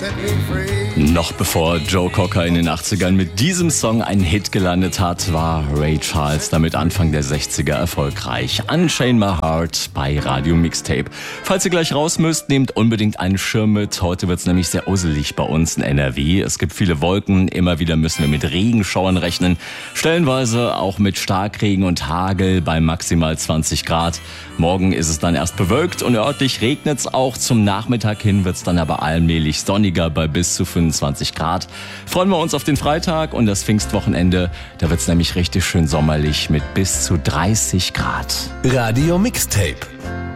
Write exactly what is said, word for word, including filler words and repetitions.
Noch bevor Joe Cocker in den achtzigern mit diesem Song einen Hit gelandet hat, war Ray Charles damit Anfang der sechziger erfolgreich. Unchain My Heart bei Radio Mixtape. Falls ihr gleich raus müsst, nehmt unbedingt einen Schirm mit. Heute wird's nämlich sehr uselig bei uns in N R W. Es gibt viele Wolken, immer wieder müssen wir mit Regenschauern rechnen. Stellenweise auch mit Starkregen und Hagel bei maximal zwanzig Grad. Morgen ist es dann erst bewölkt und örtlich regnet's auch. Zum Nachmittag hin wird's dann aber allmählich sonniger bei bis zu fünfundzwanzig Grad. Freuen wir uns auf den Freitag und das Pfingstwochenende. Da wird's nämlich richtig schön sommerlich mit bis zu dreißig Grad. Radio Mixtape.